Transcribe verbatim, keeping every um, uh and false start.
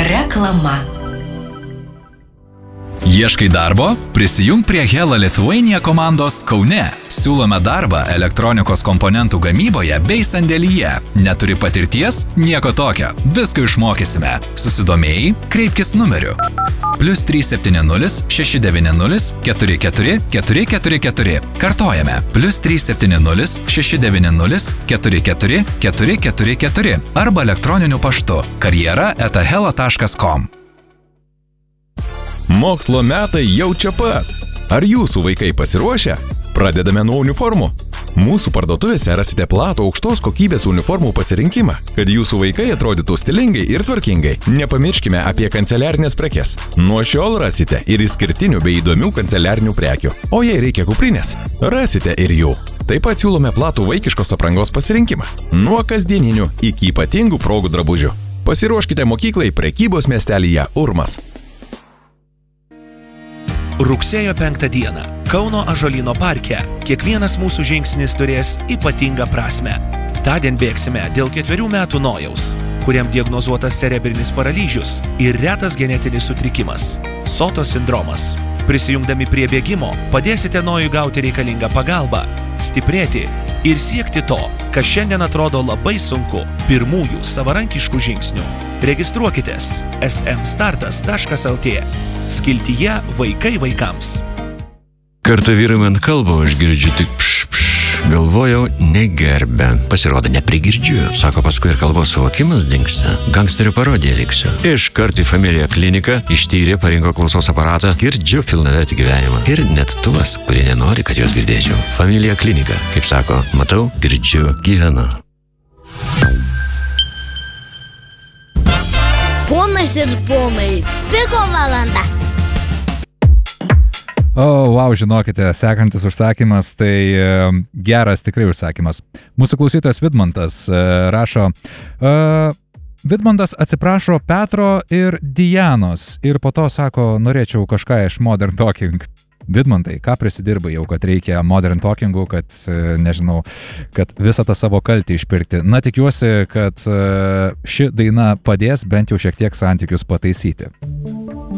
Reklama. Ieškai darbo? Prisijung prie Hella Lithuania komandos Kaune. Siūlome darbą elektronikos komponentų gamyboje bei sandėlyje. Neturi patirties? Nieko tokio. Viską išmokysime. Susidomėjai? Kreipkis numeriu. Plius trys septyni nulis šeši devyni nulis keturi keturi keturi keturi keturi. Kartojame. Plius trys septyni nulis šeši devyni nulis keturi keturi keturi keturi keturi. Arba elektroniniu paštu karjera eta hella taškas com. Mokslo metai jau čia pat. Ar jūsų vaikai pasiruošę? Pradedame nuo uniformų. Mūsų parduotuvėse rasite platų aukštos kokybės uniformų pasirinkimą, kad jūsų vaikai atrodytų stilingai ir tvarkingai. Nepamirškime apie kanceliarinės prekes. Nuo šiol rasite ir išskirtinių bei įdomių kanceliarinių prekių. O jei reikia kuprinės, rasite ir jų. Taip pat siūlome platų vaikiškos aprangos pasirinkimą. Nuo kasdieninių iki ypatingų progų drabužių. Pasiruoškite mokyklai prekybos miestelyje Urmas. Rugsėjo penktą dieną Kauno Ąžuolyno parke kiekvienas mūsų žingsnis turės ypatingą prasmę. Tądien bėgsime dėl ketverių metų Nojaus, kuriam diagnozuotas cerebrinis paralyžius ir retas genetinis sutrikimas – Soto sindromas. Prisijungdami prie bėgimo padėsite Nojui gauti reikalingą pagalbą, stiprėti ir siekti to, kas šiandien atrodo labai sunku – pirmųjų savarankiškų žingsnių. Registruokitės es em startas taškas el tė. Skiltyje Vaikai vaikams. Kartą vyrai man kalba, aš girdžiu tik pš, pš, galvojau negerbę. Pasirodo, neprigirdžiu. Sako, paskui ir kalbos suvokimas dingsta. Gangsterių parodija liksiu. Iškart į Familia kliniką, ištyrė, parinko klausos aparatą, girdžiu pilnavertį gyvenimą. Ir net tuos, kurie nenori, kad juos girdėčiau. Familia klinika, kaip sako, matau, girdžiu, gyvenu. Ponas ir ponai, piko valanda. O, oh, wow, žinokite, sekantis užsakymas, tai e, geras tikrai užsakymas. Mūsų klausytojas Vidmantas e, rašo, e, Vidmantas atsiprašo Petro ir Dianos ir po to sako, norėčiau kažką iš Modern Talking. Vidmantai, ką prisidirbai jau, kad reikia Modern Talkingų, kad, nežinau, kad visą tą savo kaltį išpirkti. Na, tikiuosi, kad ši daina padės bent jau šiek tiek santykius pataisyti.